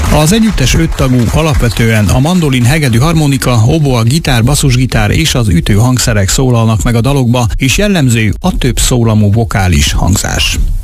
Az együttes 5 tagú, alapvetően a mandolin, hegedű, harmonika, oboa, gitár, basszusgitár és az ütő hangszerek szólalnak meg a dalokba, és jellemző a több szólamú vokális hangzás.